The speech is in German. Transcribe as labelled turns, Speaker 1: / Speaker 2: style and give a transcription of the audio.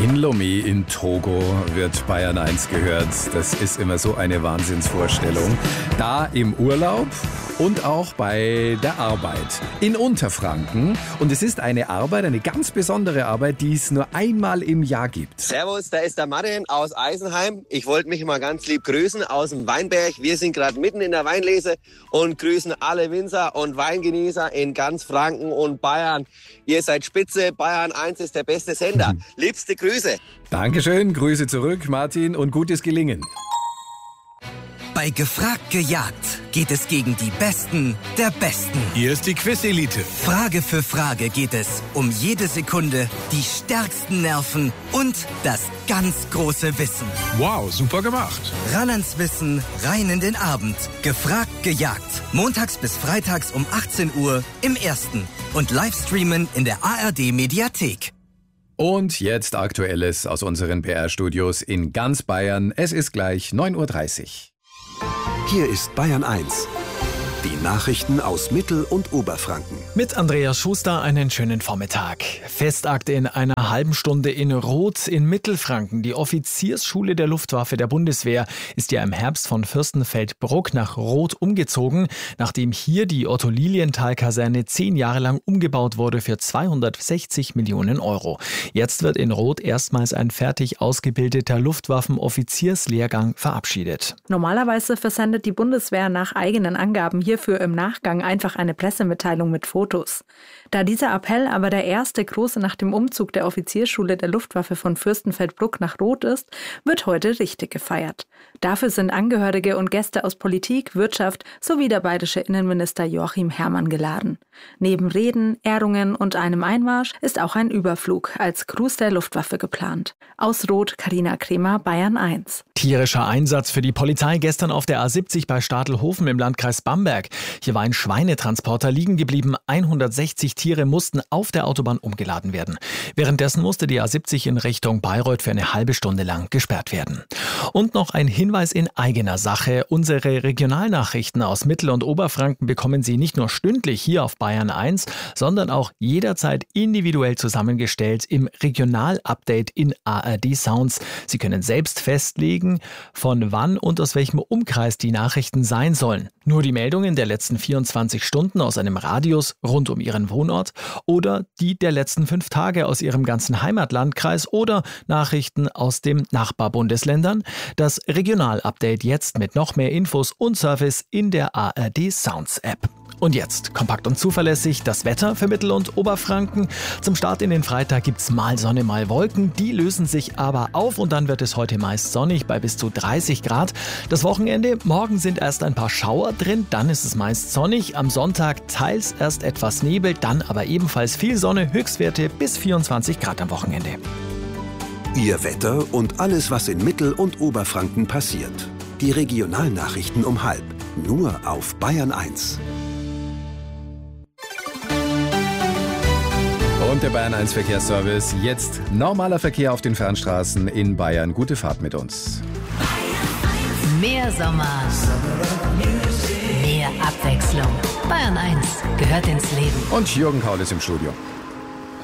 Speaker 1: In Lomé in Togo wird Bayern 1 gehört. Das ist immer so eine Wahnsinnsvorstellung. Da im Urlaub und auch bei der Arbeit in Unterfranken. Und es ist eine Arbeit, eine ganz besondere Arbeit, die es nur einmal im Jahr gibt.
Speaker 2: Servus, da ist der Martin aus Eisenheim. Ich wollte mich mal ganz lieb grüßen aus dem Weinberg. Wir sind gerade mitten in der Weinlese und grüßen alle Winzer und Weingenießer in ganz Franken und Bayern. Ihr seid spitze, Bayern 1 ist der beste Sender. Liebste Grüße.
Speaker 1: Dankeschön, Grüße zurück, Martin, und gutes Gelingen.
Speaker 3: Bei Gefragt gejagt geht es gegen die Besten der Besten.
Speaker 4: Hier ist die Quiz-Elite.
Speaker 3: Frage für Frage geht es um jede Sekunde, die stärksten Nerven und das ganz große Wissen.
Speaker 4: Wow, super gemacht.
Speaker 3: Ran ans Wissen, rein in den Abend. Gefragt gejagt. Montags bis freitags um 18 Uhr im Ersten. Und Livestreamen in der ARD-Mediathek.
Speaker 1: Und jetzt Aktuelles aus unseren PR-Studios in ganz Bayern. Es ist gleich 9.30 Uhr.
Speaker 5: Hier ist Bayern 1. Die Nachrichten aus Mittel- und Oberfranken.
Speaker 6: Mit Andreas Schuster einen schönen Vormittag. Festakt in einer halben Stunde in Roth in Mittelfranken. Die Offiziersschule der Luftwaffe der Bundeswehr ist ja im Herbst von Fürstenfeldbruck nach Roth umgezogen, nachdem hier die Otto-Lilienthal-Kaserne 10 Jahre lang umgebaut wurde für 260 Millionen Euro. Jetzt wird in Roth erstmals ein fertig ausgebildeter Luftwaffenoffizierslehrgang verabschiedet.
Speaker 7: Normalerweise versendet die Bundeswehr nach eigenen Angaben hierfür im Nachgang einfach eine Pressemitteilung mit Fotos. Da dieser Appell aber der erste große nach dem Umzug der Offiziersschule der Luftwaffe von Fürstenfeldbruck nach Roth ist, wird heute richtig gefeiert. Dafür sind Angehörige und Gäste aus Politik, Wirtschaft sowie der bayerische Innenminister Joachim Herrmann geladen. Neben Reden, Ehrungen und einem Einmarsch ist auch ein Überflug als Gruß der Luftwaffe geplant. Aus Roth, Carina Kremer, Bayern 1.
Speaker 6: Tierischer Einsatz für die Polizei gestern auf der A70 bei Stadelhofen im Landkreis Bamberg. Hier war ein Schweinetransporter liegen geblieben. 160 Tiere mussten auf der Autobahn umgeladen werden. Währenddessen musste die A70 in Richtung Bayreuth für eine halbe Stunde lang gesperrt werden. Und noch ein Hinweis in eigener Sache. Unsere Regionalnachrichten aus Mittel- und Oberfranken bekommen Sie nicht nur stündlich hier auf Bayern 1, sondern auch jederzeit individuell zusammengestellt im Regional-Update in ARD Sounds. Sie können selbst festlegen, von wann und aus welchem Umkreis die Nachrichten sein sollen. Nur die Meldungen der letzten 24 Stunden aus einem Radius rund um Ihren Wohnort oder die der letzten 5 Tage aus Ihrem ganzen Heimatlandkreis oder Nachrichten aus den Nachbarbundesländern. Das Regional-Update jetzt mit noch mehr Infos und Service in der ARD Sounds App. Und jetzt, kompakt und zuverlässig, das Wetter für Mittel- und Oberfranken. Zum Start in den Freitag gibt's mal Sonne, mal Wolken. Die lösen sich aber auf und dann wird es heute meist sonnig bei bis zu 30 Grad. Das Wochenende, morgen sind erst ein paar Schauer drin, dann ist es meist sonnig. Am Sonntag teils erst etwas Nebel, dann aber ebenfalls viel Sonne, Höchstwerte bis 24 Grad am Wochenende.
Speaker 5: Ihr Wetter und alles, was in Mittel- und Oberfranken passiert. Die Regionalnachrichten um 12:30. Nur auf Bayern 1.
Speaker 1: Und der Bayern 1 Verkehrsservice. Jetzt normaler Verkehr auf den Fernstraßen in Bayern. Gute Fahrt mit uns.
Speaker 8: Mehr Sommer. Mehr Abwechslung. Bayern 1 gehört ins Leben.
Speaker 1: Und Jürgen Kaul ist im Studio.